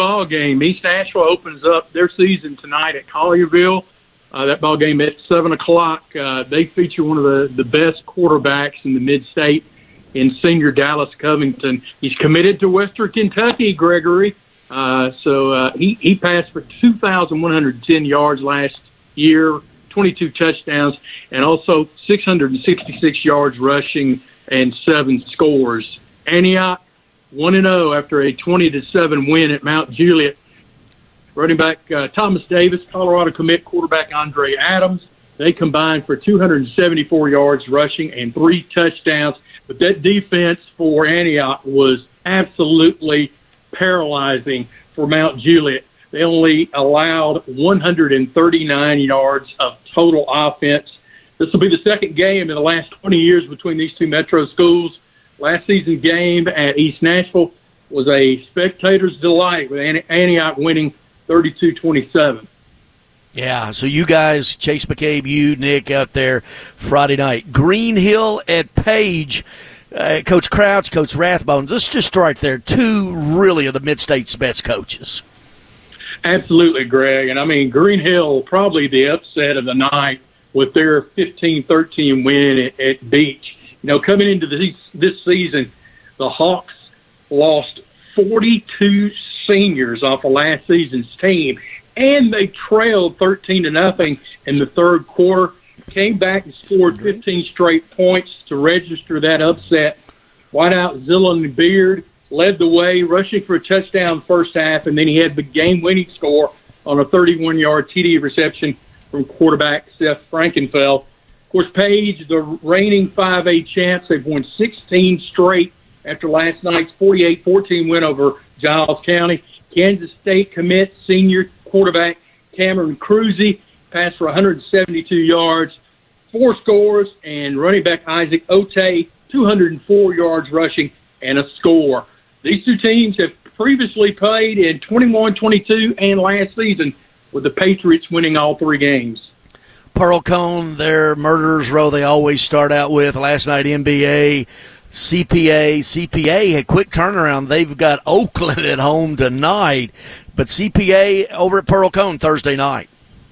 ball game. East Nashville opens up their season tonight at Collierville. That ball game at 7 o'clock. They feature one of the best quarterbacks in the mid-state in senior Dallas Covington. He's committed to Western Kentucky, Gregory. So he passed for 2,110 yards last year, 22 touchdowns, and also 666 yards rushing and 7 scores. Antioch 1-0 after a 20-7 win at Mount Juliet. Running back Thomas Davis, Colorado commit quarterback Andre Adams. They combined for 274 yards rushing and 3 touchdowns. But that defense for Antioch was absolutely paralyzing for Mount Juliet. They only allowed 139 yards of total offense. This will be the second game in the last 20 years between these two metro schools. Last season's game at East Nashville was a spectator's delight, with Antioch winning 32-27. Yeah, so you guys, Chase McCabe, you, Nick, out there Friday night. Green Hill at Page. Coach Crouch, Coach Rathbone, let's just start there. 2 really of the Mid-State's best coaches. Absolutely, Greg. And, I mean, Green Hill, probably the upset of the night with their 15-13 win at Beach. You know, coming into this season, the Hawks lost 42 seniors off of last season's team, and they trailed 13-0 in the third quarter. Came back and scored 15 straight points to register that upset. Wideout Zillon Beard led the way, rushing for a touchdown first half, and then he had the game-winning score on a 31-yard TD reception from quarterback Seth Frankenfeld. Of course, Page, the reigning 5A champs, they've won 16 straight after last night's 48-14 win over Giles County. Kansas State commit senior quarterback Cameron Cruzy passed for 172 yards, 4 scores, and running back Isaac Ote, 204 yards rushing and a score. These two teams have previously played in 21-22 and last season, with the Patriots winning all 3 games. Pearl Cone, their murderers row they always start out with. Last night, NBA, CPA. CPA had quick turnaround. They've got Oakland at home tonight, but CPA over at Pearl Cone Thursday night.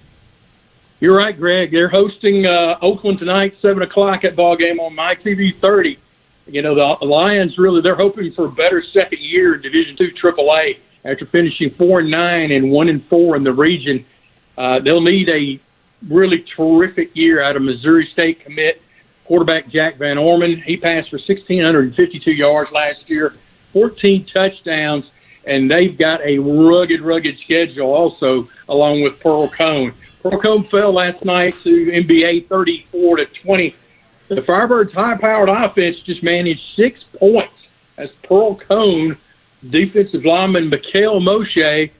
You're right, Greg. They're hosting Oakland tonight, 7 o'clock at ball game on MyTV 30. You know, the Lions, really, they're hoping for a better second year in Division II AAA after finishing 4-9 and 1-4 in the region. They'll need a really terrific year out of Missouri State commit quarterback Jack Van Orman. He passed for 1,652 yards last year, 14 touchdowns, and they've got a rugged schedule also along with Pearl Cone. Pearl Cone fell last night to NBA 34-20. The Firebirds' high-powered offense just managed 6 points as Pearl Cone defensive lineman Mikhail Moshe,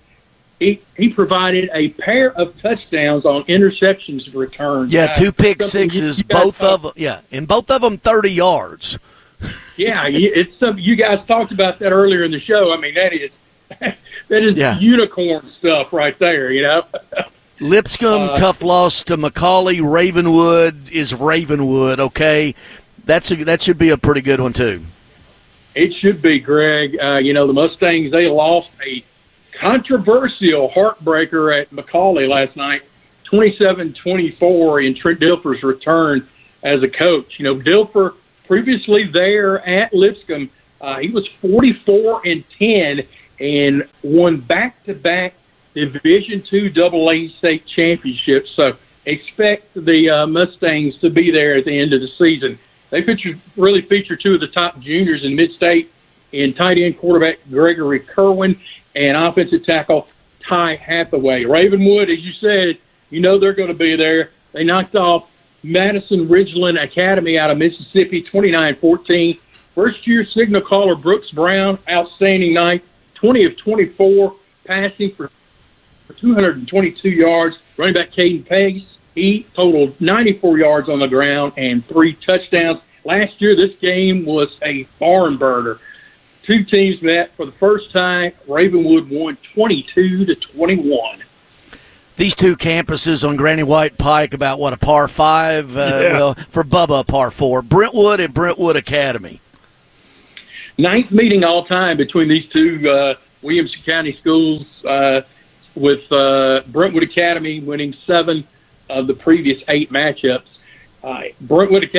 he provided a pair of touchdowns on interceptions returns. Yeah, 2 pick sixes, both of them. Yeah, and both of them 30 yards. Yeah, it's something you guys talked about that earlier in the show. I mean, that is unicorn stuff right there. You know. Lipscomb, tough loss to McCauley. Ravenwood is Ravenwood. Okay, that should be a pretty good one too. It should be, Greg. You know, the Mustangs, they lost a controversial heartbreaker at McCauley last night, 27-24 in Trent Dilfer's return as a coach. You know, Dilfer, previously there at Lipscomb, he was 44-10 and won back-to-back Division II AA state championships. So expect the Mustangs to be there at the end of the season. They really feature 2 of the top juniors in mid-state in tight end quarterback Gregory Kerwin and offensive tackle Ty Hathaway. Ravenwood, as you said, you know they're going to be there. They knocked off Madison Ridgeland Academy out of Mississippi 29-14. First-year signal caller Brooks Brown, outstanding night, 20 of 24, passing for 222 yards. Running back Caden Pace, he totaled 94 yards on the ground and 3 touchdowns. Last year, this game was a barn burner. 2 teams met for the first time. Ravenwood won 22-21. These 2 campuses on Granny White Pike, about a par 5? Well, for Bubba, a par 4. Brentwood and Brentwood Academy. 9th meeting all time between these two Williamson County Schools with Brentwood Academy winning 7 of the previous 8 matchups. Brentwood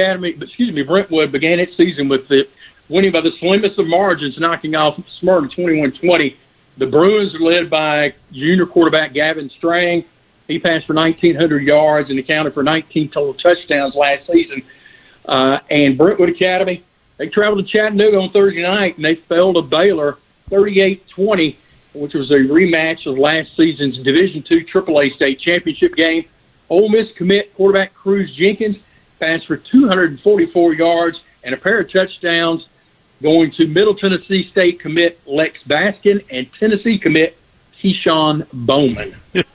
began its season with the winning by the slimmest of margins, knocking off Smyrna 21-20. The Bruins are led by junior quarterback Gavin Strang. He passed for 1,900 yards and accounted for 19 total touchdowns last season. And Brentwood Academy, they traveled to Chattanooga on Thursday night, and they fell to Baylor 38-20, which was a rematch of last season's Division II AAA state championship game. Ole Miss commit quarterback Cruz Jenkins passed for 244 yards and a pair of touchdowns, going to Middle Tennessee State commit Lex Baskin and Tennessee commit Keyshawn Bowman.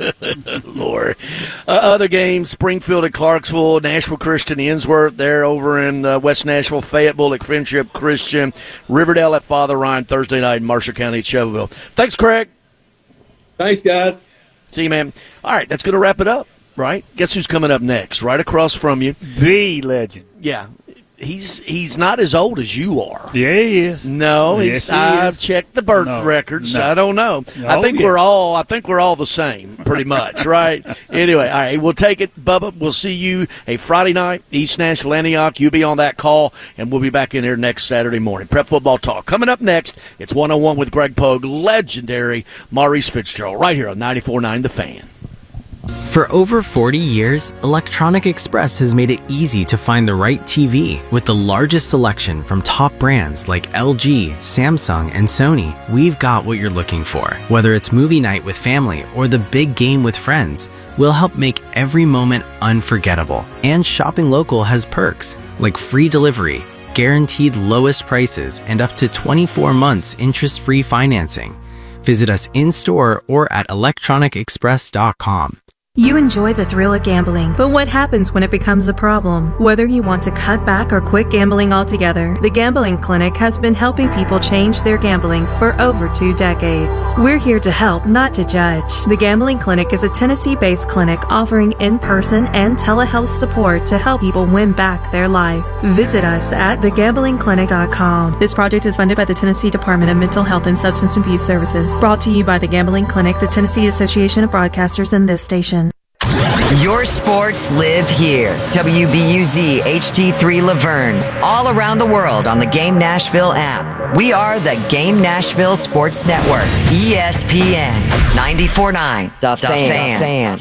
Lord. Other games, Springfield at Clarksville, Nashville Christian Ensworth. They're over in West Nashville, Fayetteville at Friendship Christian, Riverdale at Father Ryan Thursday night, in Marshall County at Shelbyville. Thanks, Craig. Thanks, guys. See you, man. All right, that's going to wrap it up, right? Guess who's coming up next? Right across from you. The legend. Yeah. He's not as old as you are. Yeah, he is. No, yes, I've checked the birth records. No. I don't know. Oh, I think we're all the same, pretty much, right? Anyway, all right, we'll take it, Bubba. We'll see you a Friday night, East Nashville, Antioch. You be on that call, and we'll be back in here next Saturday morning. Prep Football Talk coming up next. It's 101 with Greg Pogue, legendary Maurice Fitzgerald, right here on 94.9 The Fan. For over 40 years, Electronic Express has made it easy to find the right TV. With the largest selection from top brands like LG, Samsung, and Sony, we've got what you're looking for. Whether it's movie night with family or the big game with friends, we'll help make every moment unforgettable. And shopping local has perks, like free delivery, guaranteed lowest prices, and up to 24 months interest-free financing. Visit us in-store or at electronicexpress.com. You enjoy the thrill of gambling, but what happens when it becomes a problem? Whether you want to cut back or quit gambling altogether, the Gambling Clinic has been helping people change their gambling for over 2 decades. We're here to help, not to judge. The Gambling Clinic is a Tennessee-based clinic offering in-person and telehealth support to help people win back their life. Visit us at thegamblingclinic.com. This project is funded by the Tennessee Department of Mental Health and Substance Abuse Services. Brought to you by the Gambling Clinic, the Tennessee Association of Broadcasters, and this station. Your sports live here. WBUZ HD3 Laverne. All around the world on the Game Nashville app. We are the Game Nashville Sports Network. ESPN 94.9. The Fan.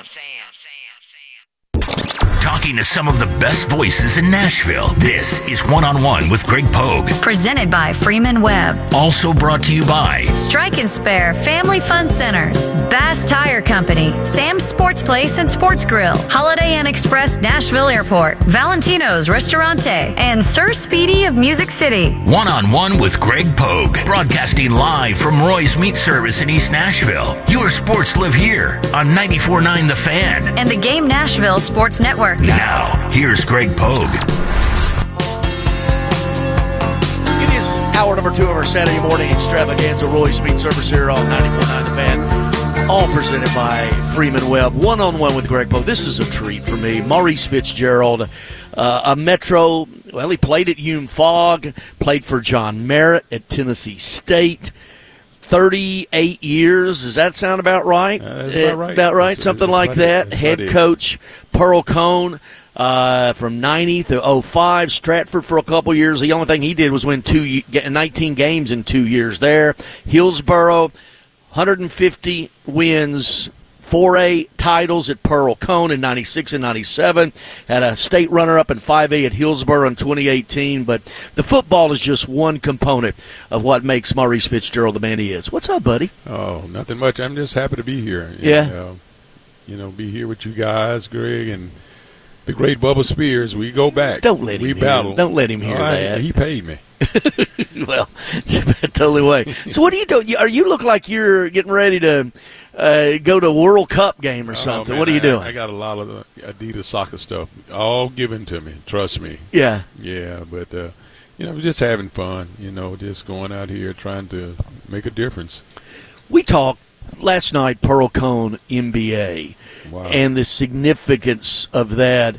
Talking to some of the best voices in Nashville. This is One-on-One with Greg Pogue. Presented by Freeman Webb. Also brought to you by Strike and Spare Family Fun Centers, Bass Tire Company, Sam's Sports Place and Sports Grill, Holiday Inn Express Nashville Airport, Valentino's Restaurante, and Sir Speedy of Music City. One-on-One with Greg Pogue. Broadcasting live from Roy's Meat Service in East Nashville. Your sports live here on 94.9 The Fan. And the Game Nashville Sports Network. Now, here's Greg Pogue. It is hour number 2 of our Saturday morning extravaganza. Roy's Meat Service here on 94.9 The Fan. All presented by Freeman Webb. One-on-one with Greg Pogue. This is a treat for me. Maurice Fitzgerald, a Metro. Well, he played at UM-Fog, played for John Merritt at Tennessee State. 38 years. Does that sound about right? That's about right. About right, something like funny. that. That's Head funny. coach Pearl Cone from 90 to 05. Stratford for a couple years. The only thing he did was win 19 games in 2 years there. Hillsboro, 150 wins, 4A titles at Pearl Cone in 96 and 97. Had a state runner-up in 5A at Hillsboro in 2018. But the football is just one component of what makes Maurice Fitzgerald the man he is. What's up, buddy? Oh, nothing much. I'm just happy to be here. Yeah. Be here with you guys, Greg, and the great Bubba Spears. We go back. Don't let him battle. Don't let him hear that. He paid me. Well, totally way. So what are you doing? You look like you're getting ready to go to a World Cup game or something. Man, what are you doing? I got a lot of Adidas soccer stuff, all given to me. Trust me. Yeah. Yeah, but we're just having fun. Just going out here trying to make a difference. We talked last night, Pearl Cone MBA, Wow. and the significance of that.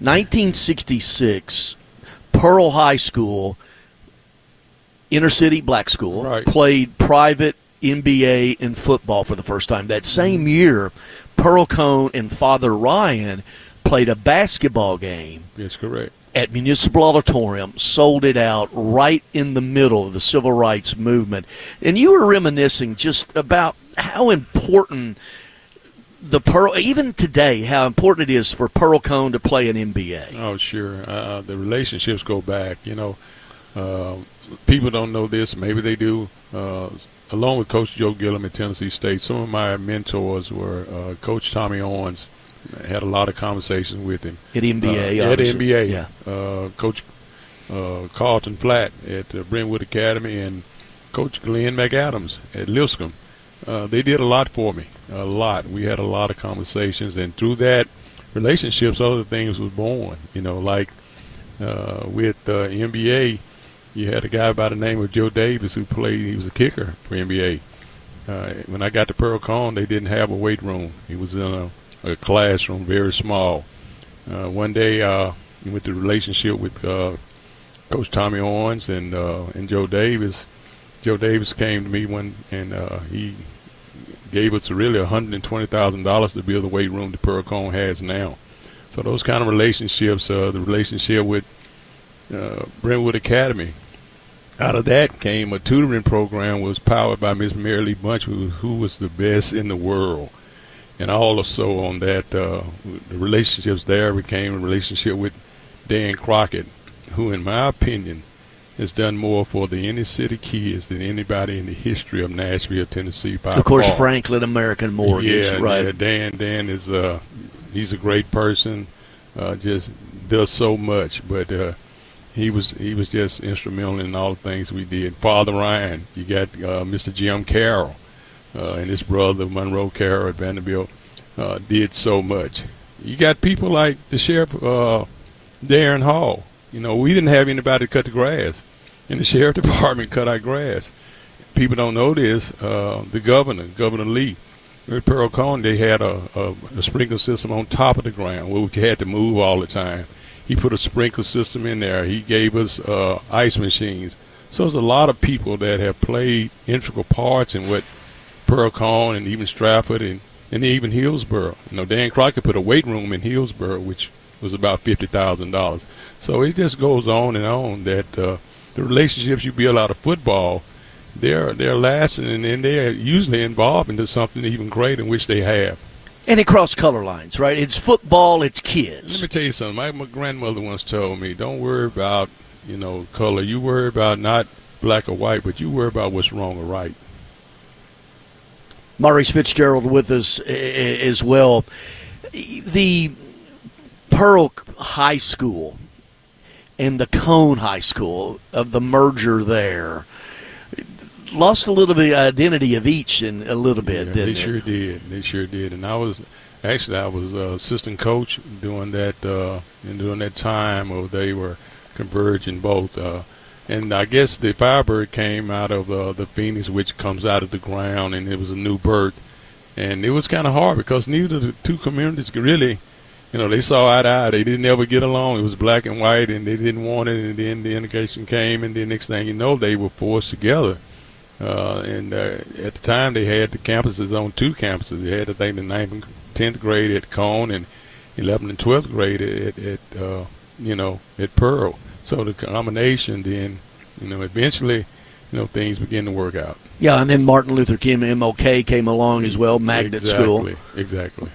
1966, Pearl High School, inner city black school, Right. played private NBA in football for the first time. That same year, Pearl Cone and Father Ryan played a basketball game. That's correct. At Municipal Auditorium, sold it out right in the middle of the civil rights movement. And you were reminiscing just about how important the Pearl, even today, how important it is for Pearl Cone to play an NBA. Oh, sure. The relationships go back. People don't know this. Maybe they do. Along with Coach Joe Gillum at Tennessee State, some of my mentors were Coach Tommy Owens. I had a lot of conversations with him. At NBA, At NBA. Yeah. Coach Carlton Flatt at Brentwood Academy and Coach Glenn McAdams at Lipscomb. They did a lot for me, a lot. We had a lot of conversations, and through that relationships, other things was born. Like with NBA, you had a guy by the name of Joe Davis who played. He was a kicker for NBA. When I got to Pearl Cone, they didn't have a weight room. He was in a classroom, very small. One day, with the relationship with Coach Tommy Owens and Joe Davis came to me and he gave us really $120,000 to build the weight room that Pearl Cone has now. So those kind of relationships, the relationship with Brentwood Academy, out of that came a tutoring program was powered by Miss Mary Lee Bunch, who was the best in the world. And also on that, the relationships there became a relationship with Dan Crockett, who, in my opinion, has done more for the inner city kids than anybody in the history of Nashville, Tennessee. Of course, Franklin American Mortgage, right? Yeah, Dan is he's a great person, just does so much. But he was just instrumental in all the things we did. Father Ryan, you got Mr. Jim Carroll. And his brother, Monroe Carroll at Vanderbilt, did so much. You got people like the Sheriff Darren Hall. We didn't have anybody to cut the grass, and the Sheriff Department cut our grass. People don't know this. The Governor Lee, at Pearl Cone, they had a sprinkler system on top of the ground where we had to move all the time. He put a sprinkler system in there. He gave us ice machines. So there's a lot of people that have played integral parts in what Pearl Cone and even Stratford and even Hillsborough. Dan Crockett put a weight room in Hillsborough, which was about $50,000. So it just goes on and on that the relationships you build out of football, they're lasting, and they're usually involved into something even greater, in which they have. And it crossed color lines, right? It's football, it's kids. Let me tell you something. My grandmother once told me, don't worry about, color. You worry about not black or white, but you worry about what's wrong or right. Maurice Fitzgerald with us as well. The Pearl High School and the Cone High School, of the merger there, lost a little bit of identity of each in a little bit, didn't it? They sure did. And I was assistant coach during that time where they were converging both. And I guess the Firebird came out of the Phoenix, which comes out of the ground, and it was a new birth. And it was kind of hard because neither of the two communities could really, they saw eye to eye. They didn't ever get along. It was black and white, and they didn't want it. And then the integration came, and the next thing you know, they were forced together. And at the time, they had the campuses on two campuses. They had, I think, the 9th and 10th grade at Cone and 11th and 12th grade at Pearl. So the combination then, eventually, things begin to work out. Yeah, and then Martin Luther King, MLK, came along as well, magnet school. Exactly.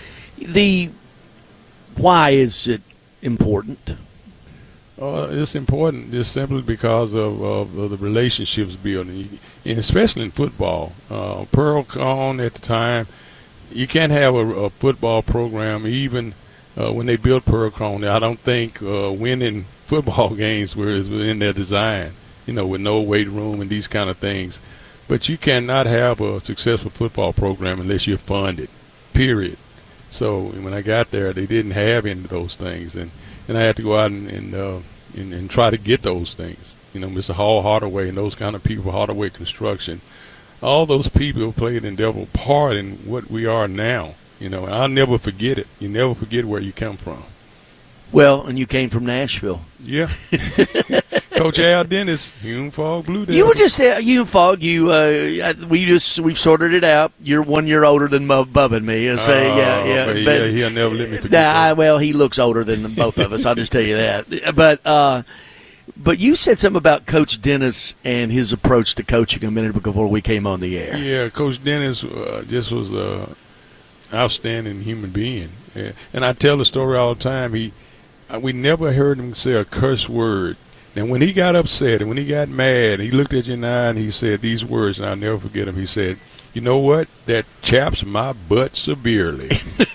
Why is it important? It's important just simply because of the relationships building, and especially in football. Pearl Cone at the time, you can't have a football program even when they built Pearl Cone. I don't think winning football games was in their design, with no weight room and these kind of things. But you cannot have a successful football program unless you're funded, period. So when I got there, they didn't have any of those things, and I had to go out and try to get those things. Mr. Hall Hardaway and those kind of people, Hardaway Construction, all those people played an integral part in what we are now. I'll never forget it. You never forget where you come from. Well, and you came from Nashville. Yeah. Coach Al Dennis, Hume Fogg Blue Devils. You were just Hume Fogg. We've sorted it out. You're 1 year older than Bub and me. But he'll never let me forget that. Well, he looks older than both of us. I'll just tell you that. But you said something about Coach Dennis and his approach to coaching a minute before we came on the air. Yeah, Coach Dennis just was an outstanding human being. And I tell the story all the time. We never heard him say a curse word. And when he got upset and when he got mad, he looked at you in the eye and he said these words, and I'll never forget them. He said, "You know what? That chaps my butt severely."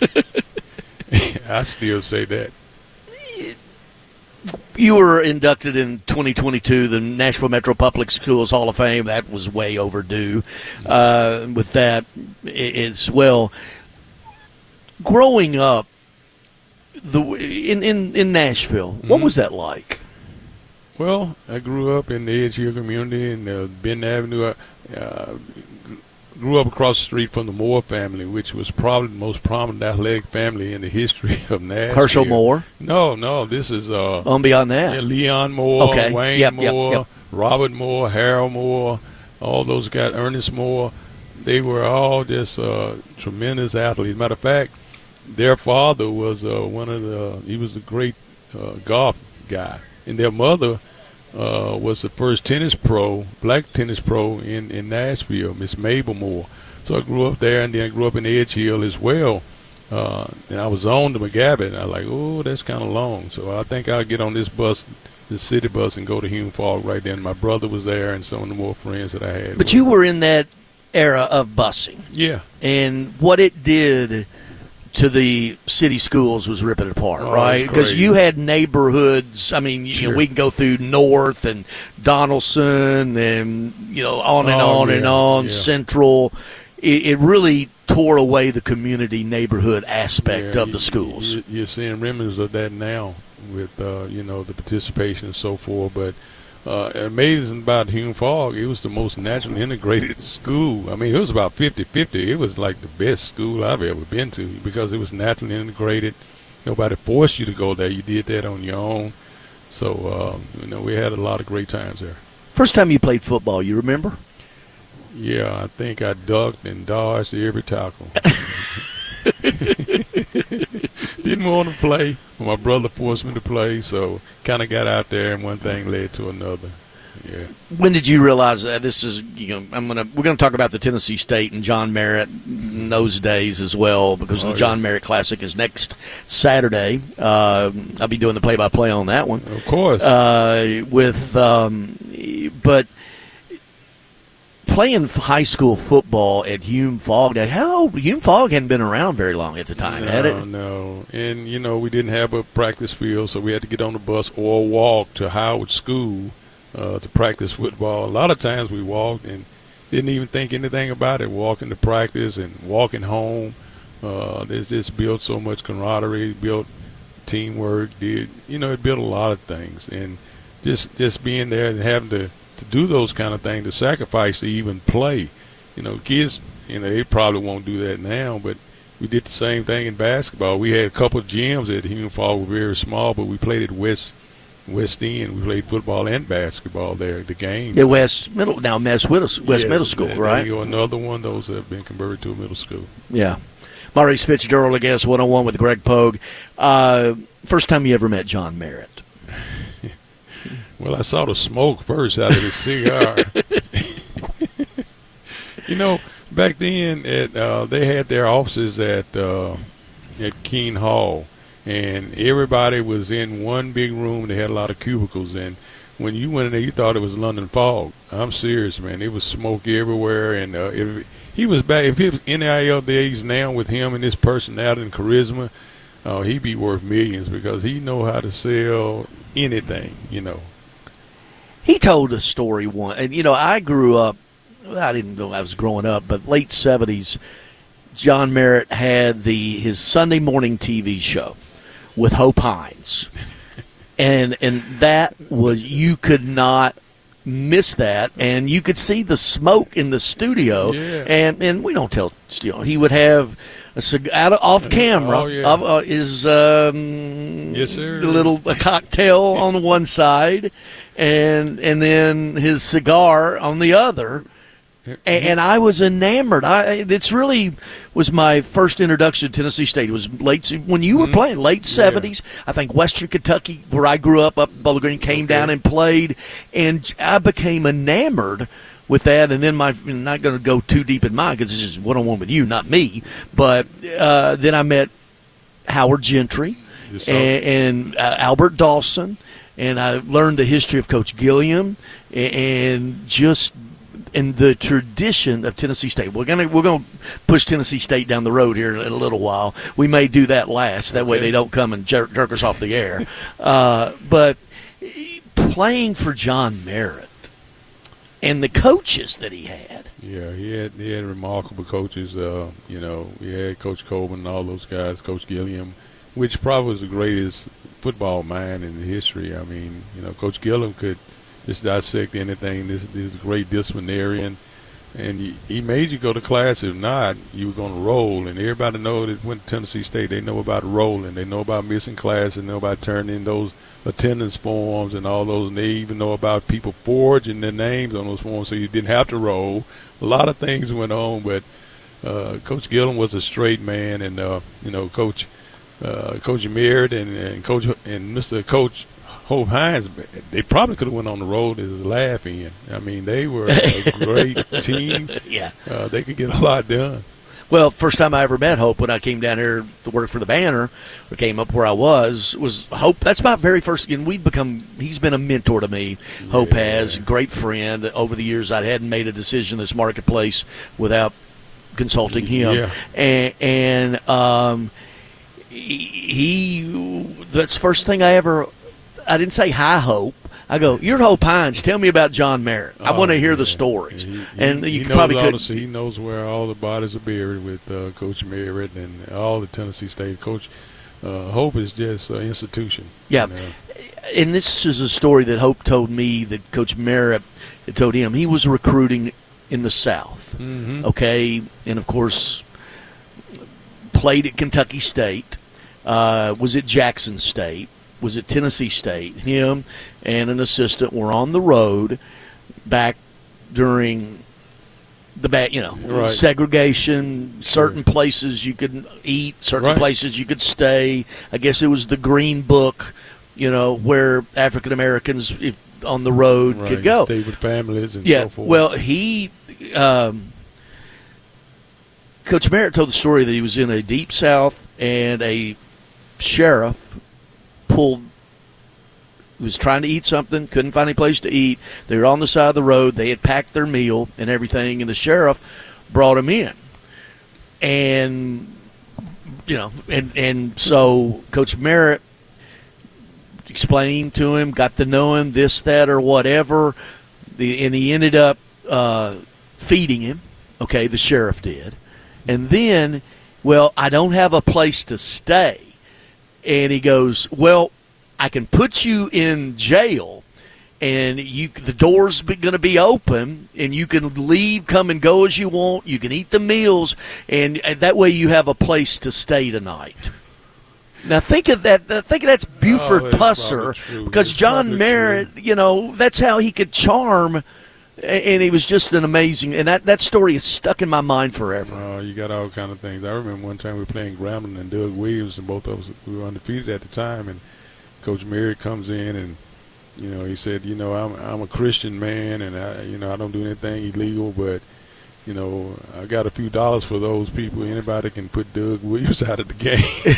I still say that. You were inducted in 2022, the Nashville Metro Public Schools Hall of Fame. That was way overdue with that as well. Growing up in Nashville, what was that like? Well, I grew up in the Edge Hill community in Benton Avenue. Grew up across the street from the Moore family, which was probably the most prominent athletic family in the history of Nashville. Herschel Moore? No, this is on beyond that. Yeah, Leon Moore, okay. Wayne Moore, Robert Moore, Harold Moore, all those guys, Ernest Moore. They were all just tremendous athletes. Matter of fact, their father was he was a great golf guy, and their mother was the first black tennis pro in Nashville, Miss Mabel Moore. So I grew up there, and then I grew up in Edge Hill as well. And I was on the McGavitt, and I was like, oh, that's kind of long. So I think I'll get on this bus, this city bus, and go to Hume Fogg right then. My brother was there, and some of the more friends that I had. But you were in that era of busing. Yeah. And what it did to the city schools was ripping it apart, right? Because you had neighborhoods. I mean, Sure. we can go through North and Donaldson and, on and on and on, Central. It really tore away the community neighborhood aspect of the schools. You're seeing remnants of that now with, the participation and so forth. But amazing about Hume Fogg, it was the most naturally integrated school. I mean, it was about 50-50. It was like the best school I've ever been to because it was naturally integrated. Nobody forced you to go there. You did that on your own. So, we had a lot of great times there. First time you played football, you remember? Yeah, I think I ducked and dodged every tackle. Didn't want to play, but my brother forced me to play, so kind of got out there, and one thing led to another. Yeah. When did you realize that this is? We're going to talk about the Tennessee State and John Merritt in those days as well, because the John Merritt Classic is next Saturday. I'll be doing the play-by-play on that one, of course. But playing high school football at Hume Fogg, Hume Fogg hadn't been around very long at the time, had it? No. And, we didn't have a practice field, so we had to get on the bus or walk to Howard School to practice football. A lot of times we walked and didn't even think anything about it, walking to practice and walking home. There's just built so much camaraderie, built teamwork, it built a lot of things. And just being there and having to do those kind of things, to sacrifice to even play. Kids, they probably won't do that now, but we did the same thing in basketball. We had a couple of gyms at Hume Fogg, were very small, but we played at West End. We played football and basketball there, the games. Yeah, West Middle School, right? Another one, those have been converted to a middle school. Yeah. Maurice Fitzgerald, I guess, 101 with Greg Pogue. First time you ever met John Merritt? Well, I saw the smoke first out of his cigar. Back then they had their offices at Keene Hall, and everybody was in one big room. They had a lot of cubicles, and when you went in there, you thought it was London fog. I'm serious, man. It was smoke everywhere, and if he was back, if it was NIL days now with him and his personality and charisma, he'd be worth millions because he know how to sell anything, He told a story once, and I grew up. I didn't know I was growing up, but late 70s, John Merritt had his Sunday morning TV show with Hope Hines, and that was, you could not miss that, and you could see the smoke in the studio, and we don't tell he would have a cigar off camera yes, sir. a cocktail on one side, and then his cigar on the other. And I was enamored. It's really was my first introduction to Tennessee State. It was when you were playing, late 70s. I think Western Kentucky, where I grew up Bowling Green, came down and played. And I became enamored with that. And then I'm not going to go too deep in mine because this is one-on-one with you, not me. But then I met Howard Gentry and Albert Dawson. And I learned the history of Coach Gilliam and just – and the tradition of Tennessee State. We're gonna push Tennessee State down the road here in a little while. We may do that last. That way they don't come and jerk us off the air. But playing for John Merritt and the coaches that he had. Yeah, he had remarkable coaches. He had Coach Coleman and all those guys, Coach Gilliam, which probably was the greatest football mind in history. I mean, Coach Gilliam could just dissect anything. This is a great disciplinarian, and he made you go to class. If not, you were going to roll. And everybody know that went to Tennessee State, they know about rolling. They know about missing class. They know about turning in those attendance forms and all those. And they even know about people forging their names on those forms, so you didn't have to roll. A lot of things went on, but Coach Gilliam was a straight man, and Coach Merritt and Mr. Coach Hope Hines, they probably could have went on the road as a laugh-in. I mean, they were a great team. Yeah. They could get a lot done. Well, first time I ever met Hope when I came down here to work for the Banner, or came up where I was Hope. That's my very first. And he's been a mentor to me. Yeah. Hope has, great friend. Over the years, I hadn't made a decision in this marketplace without consulting him. Yeah. And that's the first thing I didn't say, hi, Hope. I go, you're Hope Hines. Tell me about John Merritt. I want to hear the stories. He knows where all the bodies are buried with Coach Merritt and all the Tennessee State. Coach Hope is just an institution. Yeah. And this is a story that Hope told me that Coach Merritt had told him. He was recruiting in the South, okay? And, of course, played at Kentucky State, was at Jackson State, was at Tennessee State. Him and an assistant were on the road back during the segregation. Certain places you could eat, certain places you could stay. I guess it was the Green Book, where African Americans on the road could go. Stay with families and so forth. Well, Coach Merritt told the story that he was in a Deep South and a sheriff was trying to eat something, couldn't find any place to eat. They were on the side of the road. They had packed their meal and everything, and the sheriff brought him in. And, and so Coach Merritt explained to him, got to know him, this, that, or whatever, and he ended up feeding him. Okay, the sheriff did. And then, I don't have a place to stay. And he goes, I can put you in jail, and the door's going to be open, and you can leave, come and go as you want. You can eat the meals, and that way you have a place to stay tonight. Now think of that. That's Buford Pusser, because John Merritt, that's how he could charm. And he was just an amazing, and that story is stuck in my mind forever. Oh, you got all kind of things. I remember one time we were playing Grambling and Doug Williams, and both of us, we were undefeated at the time, and Coach Merritt comes in, and he said, I'm a Christian man, and I don't do anything illegal, but I got a few dollars for those people. Anybody can put Doug Williams out of the game.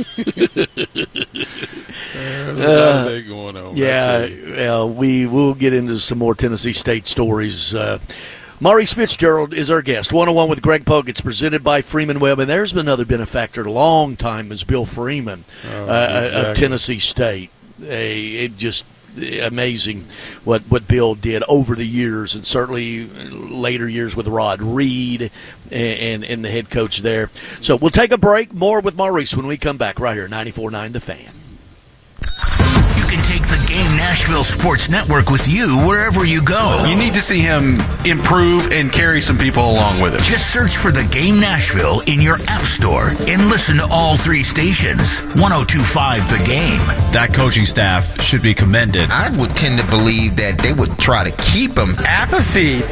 There's a lot of that going on. Yeah, we will get into some more Tennessee State stories. Maurice Fitzgerald is our guest. 101 with Greg Pogue. It's presented by Freeman Webb, and there's been another benefactor a long time is Bill Freeman of Tennessee State. It just amazing what Bill did over the years, and certainly later years with Rod Reed and the head coach there. So we'll take a break. More with Maurice when we come back right here, 94.9 The Fan. You can take the Game Nashville Sports Network with you wherever you go. You need to see him improve and carry some people along with him. Just search for The Game Nashville in your app store and listen to all 3 stations. 102.5 The Game. That coaching staff should be commended. I would tend to believe that they would try to keep him. Apathy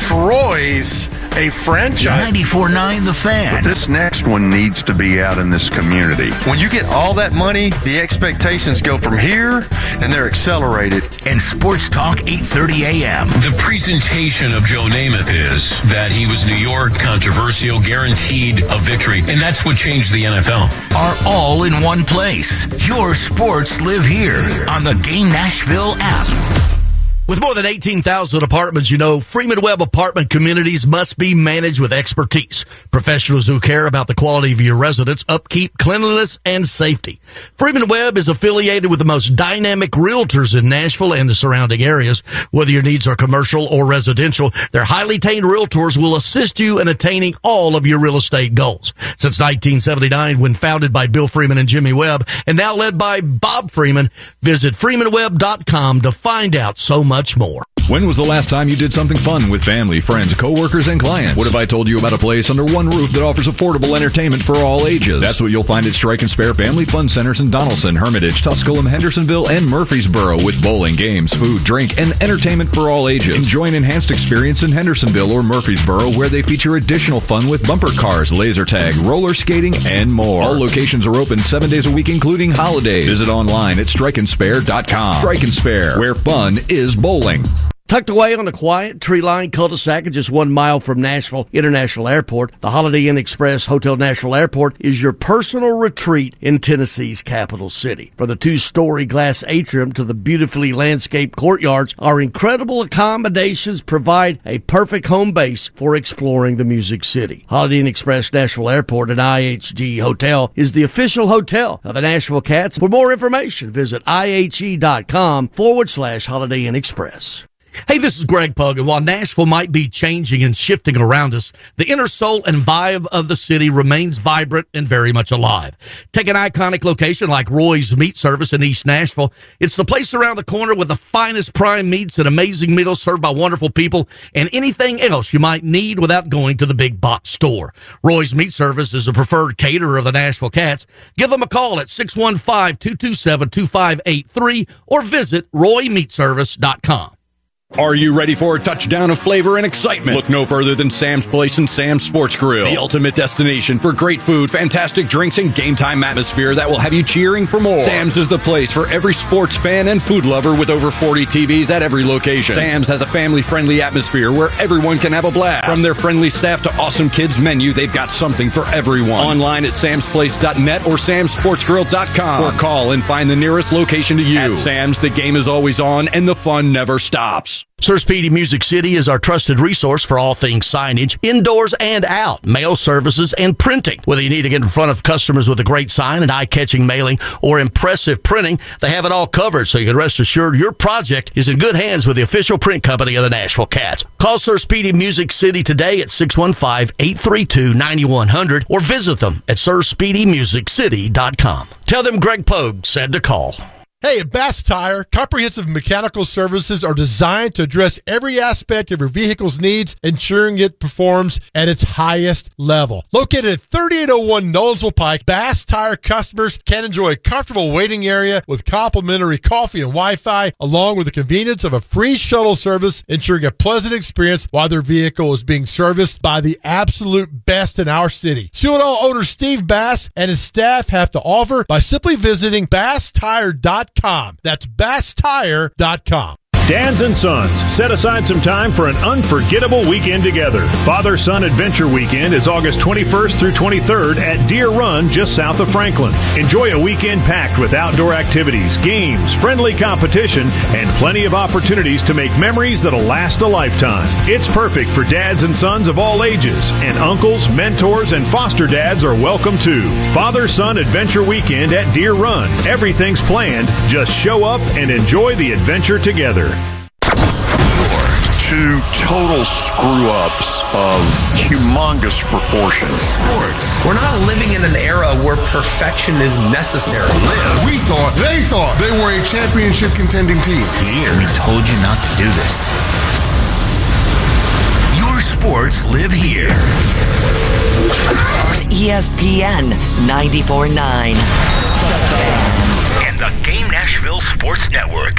destroys a franchise. 94.9 The Fan. But this next one needs to be out in this community. When you get all that money, the expectations go from here, and they're accelerated. And Sports Talk 8:30 a.m. The presentation of Joe Namath is that he was New York, controversial, guaranteed a victory, and that's what changed the NFL. Are all in one place. Your sports live here on the Game Nashville app. With more than 18,000 apartments, you know, Freeman Webb apartment communities must be managed with expertise. Professionals who care about the quality of your residence, upkeep, cleanliness, and safety. Freeman Webb is affiliated with the most dynamic realtors in Nashville and the surrounding areas. Whether your needs are commercial or residential, their highly trained realtors will assist you in attaining all of your real estate goals. Since 1979, when founded by Bill Freeman and Jimmy Webb, and now led by Bob Freeman, visit freemanwebb.com to find out so much more. When was the last time you did something fun with family, friends, coworkers, and clients? What if I told you about a place under one roof that offers affordable entertainment for all ages? That's what you'll find at Strike and Spare Family Fun Centers in Donaldson, Hermitage, Tusculum, Hendersonville, and Murfreesboro, with bowling, games, food, drink, and entertainment for all ages. Enjoy an enhanced experience in Hendersonville or Murfreesboro, where they feature additional fun with bumper cars, laser tag, roller skating, and more. All locations are open 7 days a week, including holidays. Visit online at strikeandspare.com. Strike and Spare, where fun is bowling. Tucked away on a quiet, tree-lined cul-de-sac just 1 mile from Nashville International Airport, the Holiday Inn Express Hotel Nashville Airport is your personal retreat in Tennessee's capital city. From the 2-story glass atrium to the beautifully landscaped courtyards, our incredible accommodations provide a perfect home base for exploring the Music City. Holiday Inn Express Nashville Airport and IHG Hotel is the official hotel of the Nashville Cats. For more information, visit IHG.com/Holiday Inn Express. Hey, this is Greg Pogue, and while Nashville might be changing and shifting around us, the inner soul and vibe of the city remains vibrant and very much alive. Take an iconic location like Roy's Meat Service in East Nashville. It's the place around the corner with the finest prime meats and amazing meals served by wonderful people and anything else you might need without going to the big box store. Roy's Meat Service is a preferred caterer of the Nashville Cats. Give them a call at 615-227-2583 or visit RoyMeatService.com. Are you ready for a touchdown of flavor and excitement? Look no further than Sam's Place and Sam's Sports Grill, the ultimate destination for great food, fantastic drinks, and game time atmosphere that will have you cheering for more. Sam's is the place for every sports fan and food lover with over 40 TVs at every location. Sam's has a family-friendly atmosphere where everyone can have a blast. From their friendly staff to awesome kids menu, they've got something for everyone. Online at samsplace.net or samsportsgrill.com, or call and find the nearest location to you. At Sam's, the game is always on and the fun never stops. Sir Speedy Music City is our trusted resource for all things signage, indoors and out, mail services, and printing. Whether you need to get in front of customers with a great sign, an eye-catching mailing, or impressive printing, they have it all covered, so you can rest assured your project is in good hands with the official print company of the Nashville Cats. Call Sir Speedy Music City today at 615-832-9100 or visit them at sirspeedymusiccity.com. Tell them Greg Pogue said to call. Hey, at Bass Tire, comprehensive mechanical services are designed to address every aspect of your vehicle's needs, ensuring it performs at its highest level. Located at 3801 Nolensville Pike, Bass Tire customers can enjoy a comfortable waiting area with complimentary coffee and Wi-Fi, along with the convenience of a free shuttle service, ensuring a pleasant experience while their vehicle is being serviced by the absolute best in our city. See what all owner Steve Bass and his staff have to offer by simply visiting BassTire.com. That's BassTire.com. Dads and Sons, set aside some time for an unforgettable weekend together. Father-Son Adventure Weekend is August 21st through 23rd at Deer Run, just south of Franklin. Enjoy a weekend packed with outdoor activities, games, friendly competition, and plenty of opportunities to make memories that'll last a lifetime. It's perfect for dads and sons of all ages, and uncles, mentors, and foster dads are welcome too. Father-Son Adventure Weekend at Deer Run. Everything's planned. Just show up and enjoy the adventure together. Two total screw-ups of humongous proportions. Sports. We're not living in an era where perfection is necessary. They thought they were a championship contending team. Here, we told you not to do this. Your sports live here. On ESPN 94.9. And the Game Nashville Sports Network.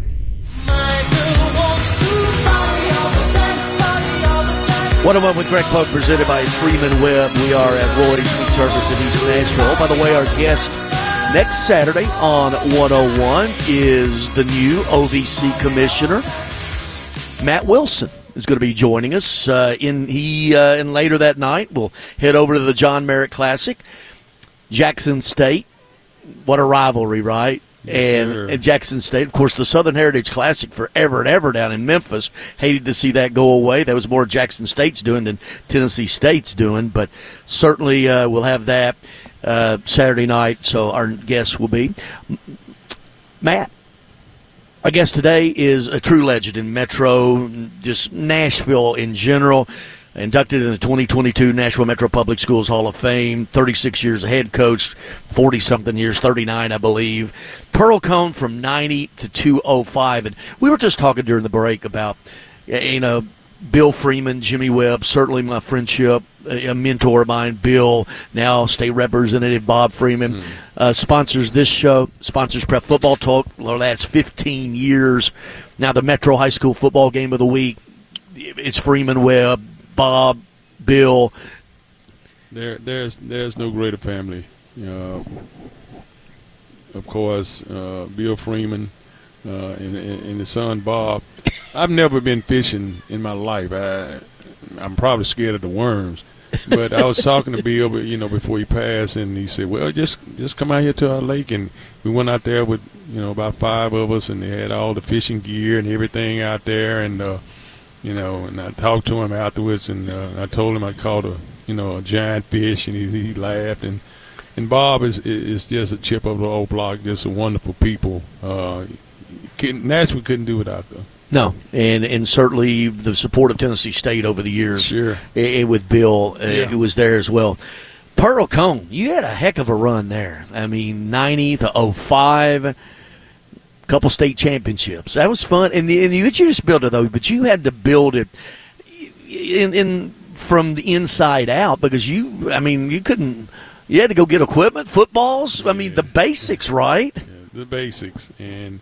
One-on-one with Greg Pogue, presented by Freeman Webb. We are at Roy's Meat Service in East Nashville. By the way, our guest next Saturday on 101 is the new OVC commissioner, Matt Wilson, is going to be joining us. And later that night, we'll head over to the John Merritt Classic. Jackson State, what a rivalry, right? And Jackson State, of course, the Southern Heritage Classic forever and ever down in Memphis. Hated to see that go away. That was more Jackson State's doing than Tennessee State's doing, but certainly we'll have that Saturday night, so our guest will be Matt. Our guest today is a true legend in Metro, just Nashville in general. Inducted in the 2022 Nashville Metro Public Schools Hall of Fame, 36 years a head coach, 40-something years, 39, I believe. Pearl Cone from 90 to 205. And we were just talking during the break about, Bill Freeman, Jimmy Webb, certainly my friendship, a mentor of mine, Bill, now state representative Bob Freeman, sponsors this show, sponsors Prep Football Talk the last 15 years. Now the Metro High School Football Game of the Week, it's Freeman Webb, Bob, Bill. There's no greater family. Of course, Bill Freeman and his son Bob. I've never been fishing in my life. I'm probably scared of the worms. But I was talking to Bill, before he passed, and he said, "Well, just come out here to our lake." And we went out there with about 5 of us, and they had all the fishing gear and everything out there, and and I talked to him afterwards, and I told him I caught a giant fish, and he laughed. And Bob is just a chip of the old block, just a wonderful people. Nashville couldn't do without them. No, and certainly the support of Tennessee State over the years. Sure. With Bill, it was there as well. Pearl Cone, you had a heck of a run there. I mean, 90 to 05. Couple state championships. That was fun, and you just built it though. But you had to build it in from the inside out because you couldn't. You had to go get equipment, footballs. I mean, the basics, right? Yeah, the basics, and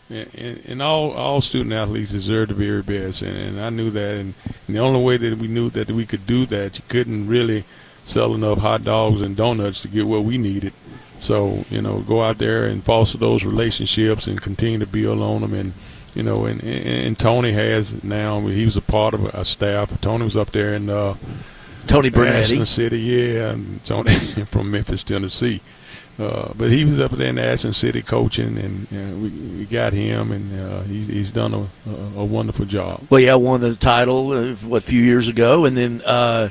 all student athletes deserve the very best, and I knew that. And the only way that we knew that we could do that, you couldn't really sell enough hot dogs and donuts to get what we needed. So, go out there and foster those relationships and continue to build on them. And, and Tony has now, he was a part of our staff. Tony was up there in Tony Bernetti. Ashland City, and Tony from Memphis, Tennessee. But he was up there in Ashland City coaching, and we got him, and he's done a wonderful job. Well, yeah, won the title, a few years ago, and then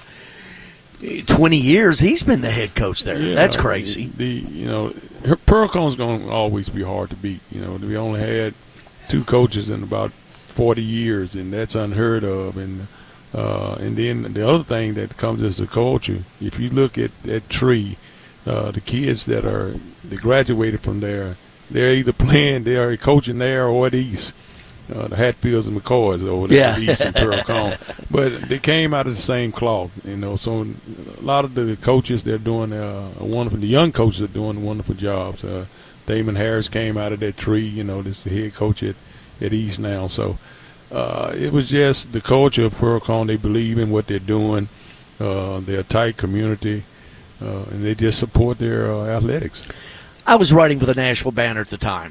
20 years he's been the head coach there. Yeah, that's crazy. Pearl Cone's going to always be hard to beat. We only had 2 coaches in about 40 years, and that's unheard of. And then the other thing that comes as the culture, if you look at Tree, the kids that graduated from there, they're either they are coaching there or at East. The Hatfields and McCoys over there at East and Pearl Cone. But they came out of the same cloth, so a lot of the coaches, they're doing the young coaches are doing wonderful jobs. Damon Harris came out of that Tree, this is the head coach at East now. So it was just the culture of Pearl Cone. They believe in what they're doing. They're a tight community, and they just support their athletics. I was writing for the Nashville Banner at the time.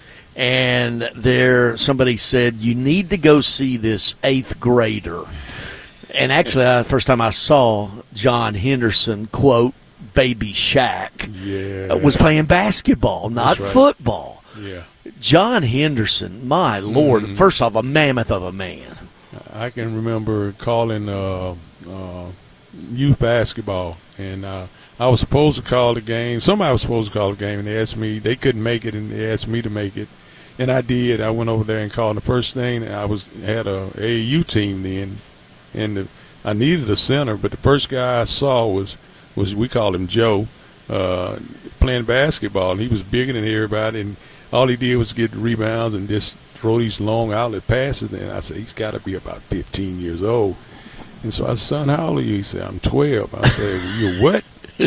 And somebody said, you need to go see this 8th grader. And actually, the first time I saw John Henderson, quote, Baby Shaq, was playing basketball, not football. Yeah. John Henderson, my Lord, first off, a mammoth of a man. I can remember calling youth basketball, and I was supposed to call the game. Somebody was supposed to call the game, and they asked me. They couldn't make it, and they asked me to make it. And I did. I went over there and called. The first thing, I had a AAU team then, and I needed a center, but the first guy I saw was we called him Joe, playing basketball. And he was bigger than everybody, and all he did was get rebounds and just throw these long outlet passes. And I said, he's got to be about 15 years old. And so I said, son, how old are you? He said, I'm 12. I said, well, you're what?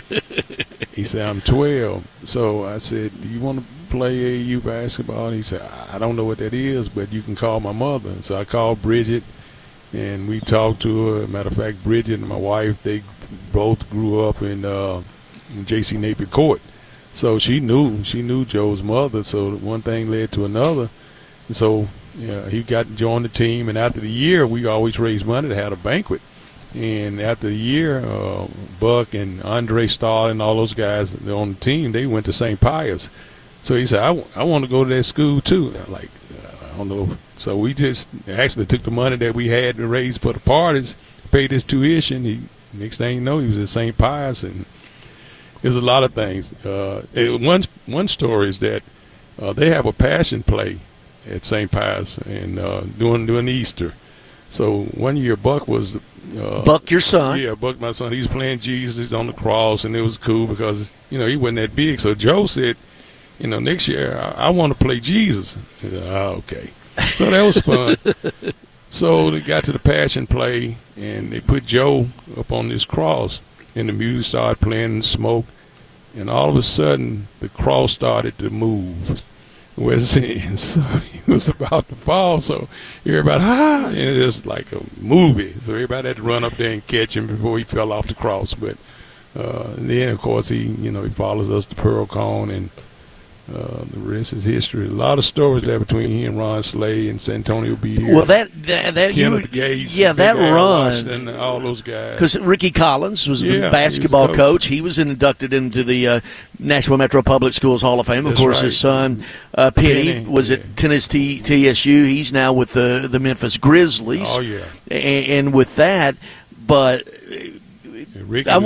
He said, I'm 12. So I said, do you want to play AAU basketball? And he said, I don't know what that is, but you can call my mother. And so I called Bridget, and we talked to her. Matter of fact, Bridget and my wife, they both grew up in J.C. Napier Court. So she knew Joe's mother. So one thing led to another. And so he joined the team. And after the year, we always raised money to have a banquet. And after the year, Buck and Andre Stahl and all those guys on the team, they went to St. Pius. So he said, I want to go to that school too. I'm like, I don't know. So we just actually took the money that we had to raise for the parties, paid his tuition. Next thing you know, he was at St. Pius, and there's a lot of things. One story is that they have a passion play at St. Pius and during Easter. So one year, Buck was Buck, your son. Yeah, Buck, my son. He was playing Jesus on the cross, and it was cool because he wasn't that big. So Joe said, next year I want to play Jesus. I said, okay. So that was fun. So they got to the passion play, and they put Joe up on this cross, and the music started playing and smoke, and all of a sudden the cross started to move. And so he was about to fall, so everybody, and it was like a movie. So everybody had to run up there and catch him before he fell off the cross. But then, of course, he follows us to Pearl Cone, and the rest is history. A lot of stories there between he and Ron Slay and Santonio B. Well, that Kenneth Gates, that run, and all those guys. Because Ricky Collins was the basketball coach. He was inducted into the Nashville Metro Public Schools Hall of Fame. Of course, his son Penny was at Tennessee TSU. He's now with the Memphis Grizzlies. Oh yeah, and with that, but. Ricky, I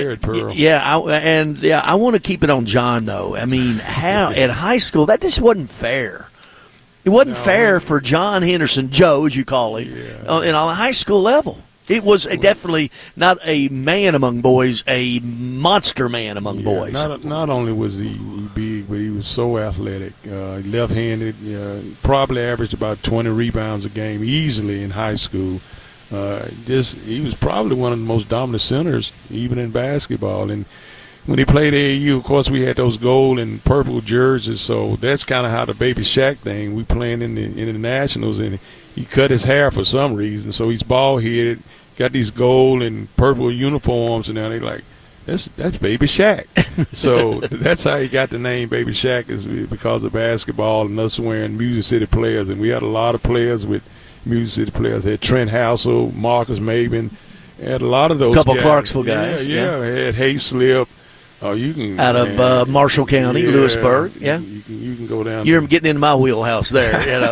want to keep it on John, though. I mean, how at high school that just wasn't fair. It wasn't fair for John Henderson, Joe, as you call him, and on a high school level. It was definitely not a man among boys, a monster man among boys. Not only was he big, but he was so athletic. Left-handed, probably averaged about 20 rebounds a game easily in high school. He was probably one of the most dominant centers, even in basketball. And when he played AAU, of course, we had those gold and purple jerseys. So that's kind of how the Baby Shaq thing. We playing in the Nationals, and he cut his hair for some reason. So he's bald headed, got these gold and purple uniforms, and now they're like, that's Baby Shaq. So that's how he got the name Baby Shaq, is because of basketball and us wearing Music City players. And we had a lot of players with Music City players. Had Trent Housel, Marcus Maben, had a lot of those. Couple guys. Clarksville guys. Yeah. Had Hayslip. Oh, you can out of Marshall County, Lewisburg. Yeah, you can go down. You're getting into my wheelhouse there.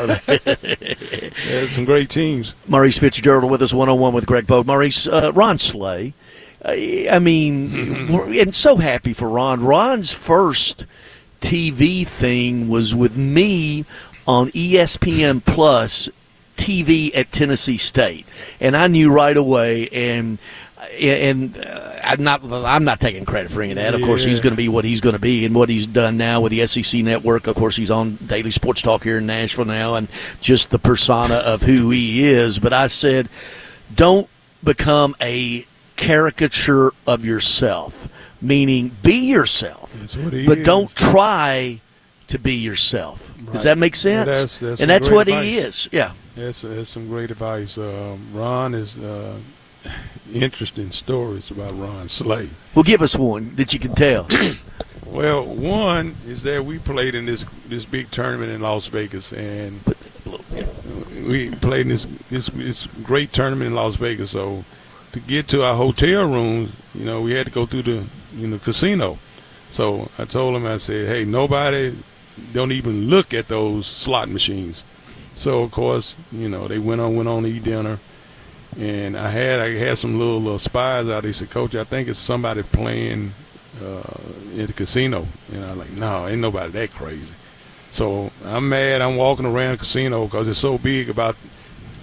Some great teams. Maurice Fitzgerald with us 101 with Greg Pogue. Maurice, Ron Slay. I mean, and so happy for Ron. Ron's first TV thing was with me on ESPN Plus TV at Tennessee State, and I knew right away. And I'm not taking credit for any of that. Of course, he's going to be what he's going to be, and what he's done now with the SEC Network. Of course, he's on Daily Sports Talk here in Nashville now, and just the persona of who he is. But I said, don't become a caricature of yourself, meaning be yourself, but don't try to be yourself. Right. Does that make sense? That's what advice. He is. Yeah. That's some great advice. Ron is interesting stories about Ron Slay. Well, give us one that you can tell. Well, one is that we played in this big tournament in Las Vegas, and we played in this great tournament in Las Vegas. So to get to our hotel rooms, we had to go through the casino. So I told him, I said, hey, nobody don't even look at those slot machines. So of course, they went on to eat dinner, and I had some little spies out. They said, Coach, I think it's somebody playing in the casino. And I'm like, no, ain't nobody that crazy. So I'm mad. I'm walking around the casino because it's so big. About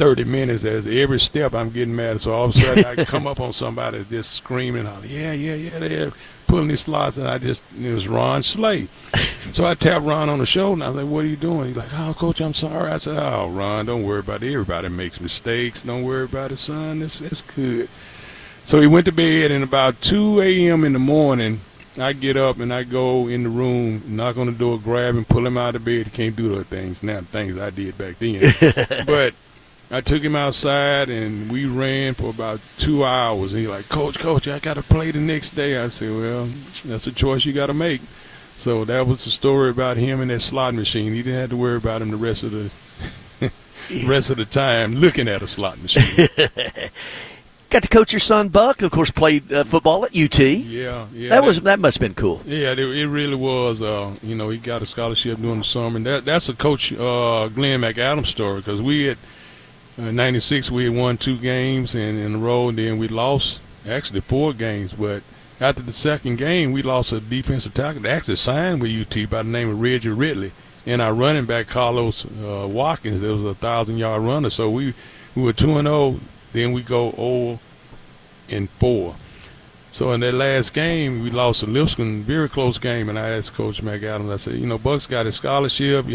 30 minutes, as every step I'm getting mad. So all of a sudden I come up on somebody just screaming, they're pulling these slots, and it was Ron Slay. So I tapped Ron on the shoulder, and I was like, what are you doing? He's like, oh, Coach, I'm sorry. I said, oh, Ron, don't worry about it. Everybody makes mistakes. Don't worry about it, son. It's good. So he went to bed, and about 2 a.m. in the morning, I get up and I go in the room, knock on the door, grab him, pull him out of bed. He can't do those things now, things I did back then. But I took him outside, and we ran for about 2 hours. And he's like, Coach, I got to play the next day. I said, well, that's a choice you got to make. So that was the story about him and that slot machine. He didn't have to worry about him the rest of the time looking at a slot machine. Got to coach your son, Buck. Of course, played football at UT. Yeah. That must have been cool. Yeah, it really was. He got a scholarship during the summer, and that's a Coach Glenn McAdams story, because we had '96 we had won 2 games in a row, and then we lost actually 4 games. But after the second game, we lost a defensive tackle that actually signed with UT by the name of Reggie Ridley, and our running back Carlos Watkins. It was a 1,000-yard runner, so we were 2-0. Then we go 0-4. So in that last game, we lost to Lipscomb, very close game, and I asked Coach McAdams, I said, Buck's got a scholarship,